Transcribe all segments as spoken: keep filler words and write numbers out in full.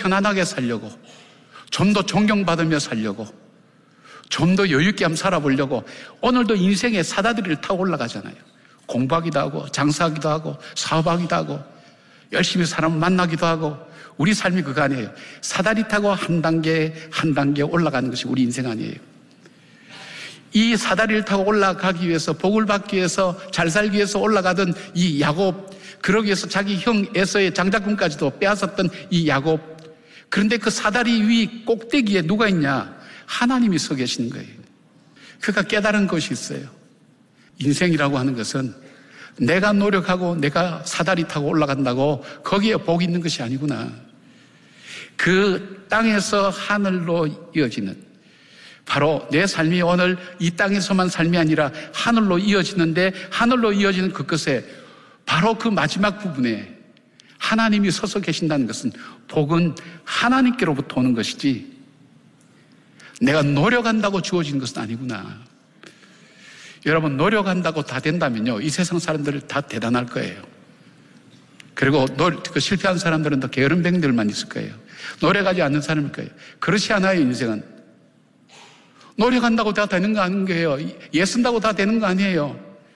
편안하게 살려고, 좀 더 존경받으며 살려고, 좀 더 여유있게 한번 살아보려고 오늘도 인생의 사다리를 타고 올라가잖아요. 공부하기도 하고 장사하기도 하고 사업하기도 하고 열심히 사람을 만나기도 하고 우리 삶이 그거 아니에요. 사다리 타고 한 단계 한 단계 올라가는 것이 우리 인생 아니에요. 이 사다리를 타고 올라가기 위해서, 복을 받기 위해서, 잘 살기 위해서 올라가던 이 야곱, 그러기 위해서 자기 형 에서의 장자금까지도 빼앗았던 이 야곱, 그런데 그 사다리 위 꼭대기에 누가 있냐? 하나님이 서 계시는 거예요. 그러니까 깨달은 것이 있어요. 인생이라고 하는 것은 내가 노력하고 내가 사다리 타고 올라간다고 거기에 복이 있는 것이 아니구나. 그 땅에서 하늘로 이어지는, 바로 내 삶이 오늘 이 땅에서만 삶이 아니라 하늘로 이어지는데, 하늘로 이어지는 그것에 바로 그 마지막 부분에 하나님이 서서 계신다는 것은, 복은 하나님께로부터 오는 것이지 내가 노력한다고 주어지는 것은 아니구나. 여러분, 노력한다고 다 된다면요, 이 세상 사람들 다 대단할 거예요. 그리고 노, 그 실패한 사람들은 더 게으름뱅이들만 있을 거예요. 노력하지 않는 사람일 거예요. 그렇지 않아요. 인생은 노력한다고 다 되는 거 아니에요. 애쓴다고 다 되는 거 아니에요.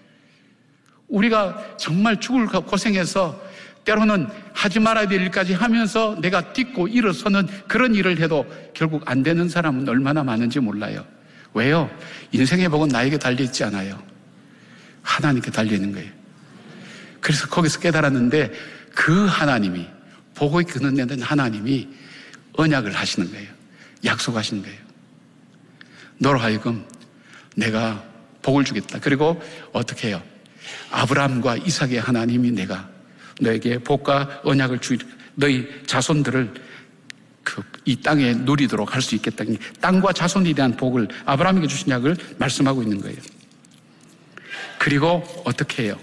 우리가 정말 죽을 고생해서 때로는 하지 말아야 될 일까지 하면서 내가 딛고 일어서는 그런 일을 해도 결국 안 되는 사람은 얼마나 많은지 몰라요. 왜요? 인생의 복은 나에게 달려있지 않아요. 하나님께 달려있는 거예요. 그래서 거기서 깨달았는데, 그 하나님이, 복의 근원 되는 하나님이 언약을 하시는 거예요. 약속하시는 거예요. 너로 하여금 내가 복을 주겠다. 그리고 어떻게 해요? 아브라함과 이삭의 하나님이 내가 너에게 복과 언약을 주, 너희 자손들을 그 이 땅에 누리도록 할 수 있겠다. 땅과 자손에 대한 복을 아브라함에게 주신 약을 말씀하고 있는 거예요. 그리고 어떻게 해요?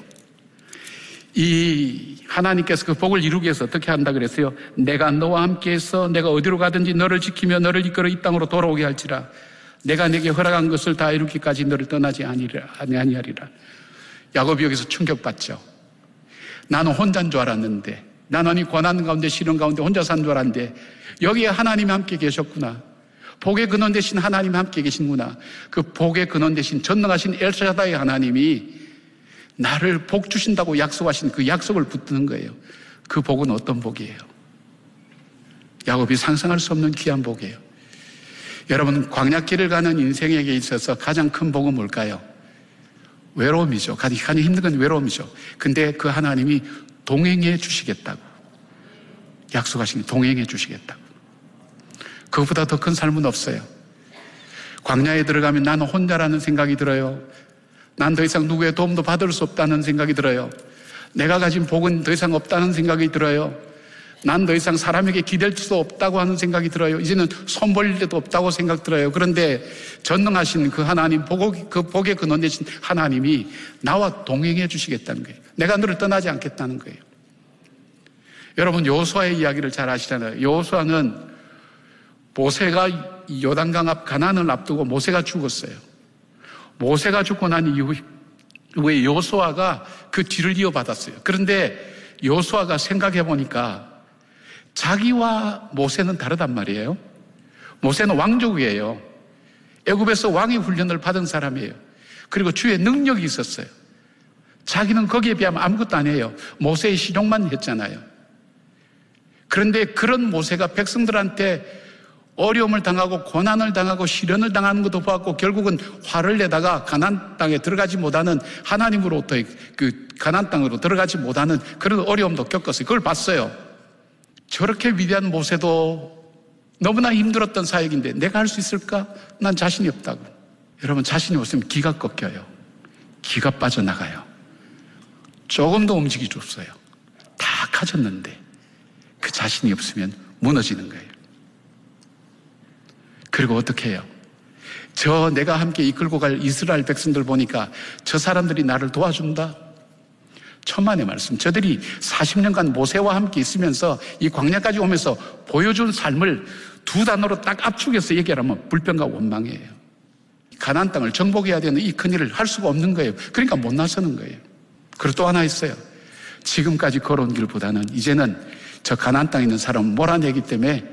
이 하나님께서 그 복을 이루기 위해서 어떻게 한다 그랬어요? 내가 너와 함께해서 내가 어디로 가든지 너를 지키며 너를 이끌어 이 땅으로 돌아오게 할지라. 내가 내게 허락한 것을 다 이루기까지 너를 떠나지 아니하리라. 야곱이 여기서 충격받죠. 나는 혼자인 줄 알았는데, 나는 이 고난 가운데 시련 가운데 혼자 산 줄 알았는데 여기에 하나님이 함께 계셨구나. 복의 근원 되신 하나님이 함께 계신구나. 그 복의 근원 되신 전능하신 엘샤다의 하나님이 나를 복 주신다고 약속하신 그 약속을 붙드는 거예요. 그 복은 어떤 복이에요? 야곱이 상상할 수 없는 귀한 복이에요. 여러분, 광야길을 가는 인생에게 있어서 가장 큰 복은 뭘까요? 외로움이죠. 가장 힘든 건 외로움이죠. 근데 그 하나님이 동행해 주시겠다고 약속하신 게 동행해 주시겠다고. 그것보다 더 큰 삶은 없어요. 광야에 들어가면 나는 혼자라는 생각이 들어요. 난 더 이상 누구의 도움도 받을 수 없다는 생각이 들어요. 내가 가진 복은 더 이상 없다는 생각이 들어요. 난 더 이상 사람에게 기댈 수 없다고 하는 생각이 들어요. 이제는 손 벌릴 데도 없다고 생각 들어요. 그런데 전능하신 그 하나님, 복, 그 복의 근원 되신 하나님이 나와 동행해 주시겠다는 거예요. 내가 너를 떠나지 않겠다는 거예요. 여러분, 여호수아의 이야기를 잘 아시잖아요. 여호수아는 모세가 요단강 앞 가나안을 앞두고 모세가 죽었어요. 모세가 죽고 난 이후에 여호수아가 그 뒤를 이어받았어요. 그런데 여호수아가 생각해 보니까 자기와 모세는 다르단 말이에요. 모세는 왕족이에요. 애굽에서 왕의 훈련을 받은 사람이에요. 그리고 주의 능력이 있었어요. 자기는 거기에 비하면 아무것도 아니에요. 모세의 신용만 했잖아요. 그런데 그런 모세가 백성들한테 어려움을 당하고 고난을 당하고 시련을 당하는 것도 보았고 결국은 화를 내다가 가나안 땅에 들어가지 못하는, 하나님으로부터의 그 가나안 땅으로 들어가지 못하는 그런 어려움도 겪었어요. 그걸 봤어요. 저렇게 위대한 모세도 너무나 힘들었던 사역인데 내가 할 수 있을까? 난 자신이 없다고. 여러분, 자신이 없으면 기가 꺾여요. 기가 빠져나가요. 조금도 움직이지 없어요. 다 가졌는데 그 자신이 없으면 무너지는 거예요. 그리고 어떻게 해요? 저 내가 함께 이끌고 갈 이스라엘 백성들 보니까 저 사람들이 나를 도와준다? 천만의 말씀. 저들이 사십 년간 모세와 함께 있으면서 이 광야까지 오면서 보여준 삶을 두 단어로 딱 압축해서 얘기하면 불평과 원망이에요. 가나안 땅을 정복해야 되는 이 큰일을 할 수가 없는 거예요. 그러니까 못 나서는 거예요. 그리고 또 하나 있어요. 지금까지 걸어온 길보다는 이제는 저 가나안 땅에 있는 사람을 몰아내기 때문에